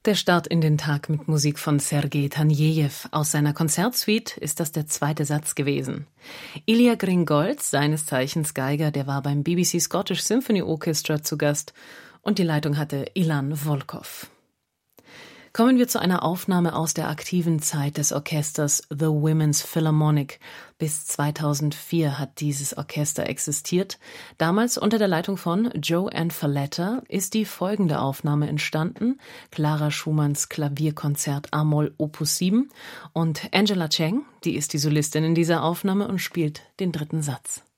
Der Start in den Tag mit Musik von Sergei Tanejew. Aus seiner Konzertsuite ist das der zweite Satz gewesen. Ilya Gringolz, seines Zeichens Geiger, der war beim BBC Scottish Symphony Orchestra zu Gast und die Leitung hatte Ilan Volkov. Kommen wir zu einer Aufnahme aus der aktiven Zeit des Orchesters The Women's Philharmonic. Bis 2004 hat dieses Orchester existiert. Damals unter der Leitung von Joanne Falletta ist die folgende Aufnahme entstanden. Clara Schumanns Klavierkonzert A-Moll Opus 7 und Angela Cheng, die ist die Solistin in dieser Aufnahme und spielt den dritten Satz.